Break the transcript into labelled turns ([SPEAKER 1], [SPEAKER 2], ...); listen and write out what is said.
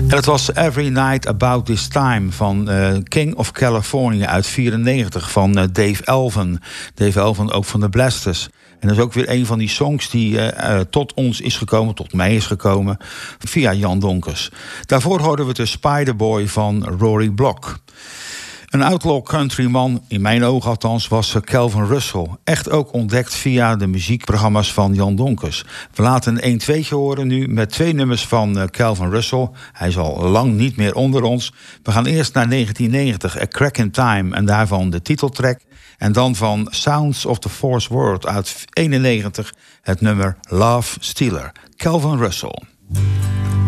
[SPEAKER 1] En dat was Every Night About This Time van King of California uit 1994 van Dave Elven. Dave Elven ook van de Blasters. En dat is ook weer een van die songs die tot ons is gekomen, tot mij is gekomen, via Jan Donkers. Daarvoor hoorden we de Spiderboy van Rory Block. Een outlaw countryman, in mijn ogen althans, was Calvin Russell. Echt ook ontdekt via de muziekprogramma's van Jan Donkers. We laten een 1-2'tje horen nu met 2 nummers van Calvin Russell. Hij is al lang niet meer onder ons. We gaan eerst naar 1990, A Crack in Time, en daarvan de titeltrack. En dan van Sounds of the Fourth World uit 1991 het nummer Love Stealer. Calvin Russell.